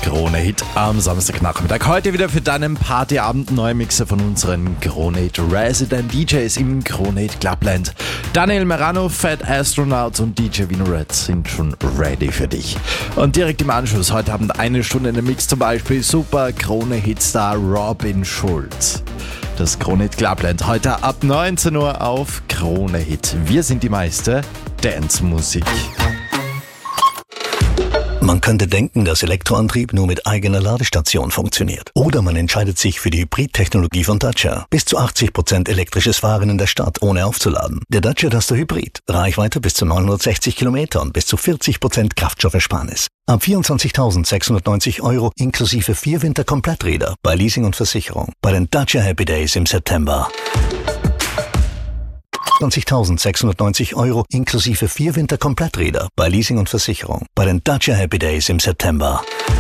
Krone-Hit am Samstagnachmittag. Heute wieder für deinen Partyabend neue Mixer von unseren Krone-Hit Resident DJs im Krone-Hit Clubland. Daniel Merano, Fat Astronaut und DJ Vino Red sind schon ready für dich. Und direkt im Anschluss heute Abend eine Stunde in der Mix, zum Beispiel Super Krone-Hit-Star Robin Schulz. Das Krone-Hit Clubland heute ab 19 Uhr auf Krone-Hit. Wir sind die Meister Dance-Musik. Man könnte denken, dass Elektroantrieb nur mit eigener Ladestation funktioniert. Oder man entscheidet sich für die Hybrid-Technologie von Dacia. Bis zu 80% elektrisches Fahren in der Stadt, ohne aufzuladen. Der Dacia Duster Hybrid. Reichweite bis zu 960 Kilometer und bis zu 40% Kraftstoffersparnis. Ab 24.690 € inklusive 4 Winterkompletträder bei Leasing und Versicherung. Bei den Dacia Happy Days im September. 20.690 € inklusive 4 Winterkompletträder bei Leasing und Versicherung. Bei den Dacia Happy Days im September.